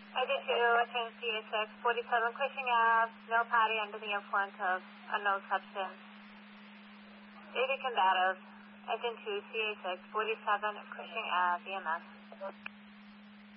Agent 2, attend CA6, 47 Cushing Ave, no party under the influence of unknown substance. David Combative, Agent 2, CA6, 47 Cushing Ave, EMS.